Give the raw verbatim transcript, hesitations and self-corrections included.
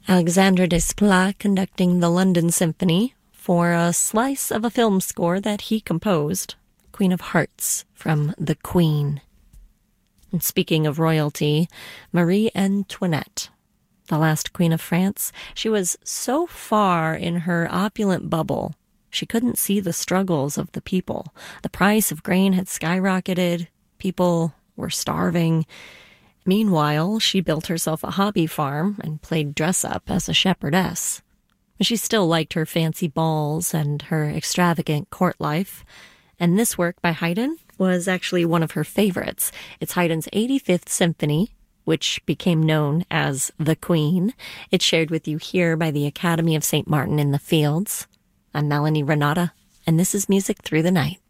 Alexandre Desplat conducting the London Symphony for a slice of a film score that he composed, Queen of Hearts from The Queen. And speaking of royalty, Marie Antoinette, the last Queen of France, she was so far in her opulent bubble, she couldn't see the struggles of the people. The price of grain had skyrocketed. People were starving. Meanwhile, she built herself a hobby farm and played dress-up as a shepherdess. She still liked her fancy balls and her extravagant court life, and this work by Haydn was actually one of her favorites. It's Haydn's eighty-fifth Symphony, which became known as The Queen. It's shared with you here by the Academy of Saint Martin in the Fields. I'm Melanie Renata, and this is Music Through the Night.